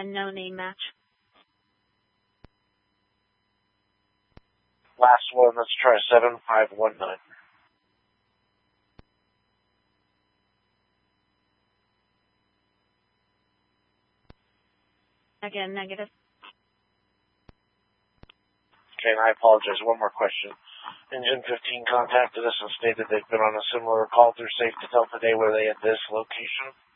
and no name match. Last one, let's try 7519. Again, negative. Okay, and I apologize. One more question. Engine 15 contacted us and stated they've been on a similar call through Safe to Tell today. Were they at this location?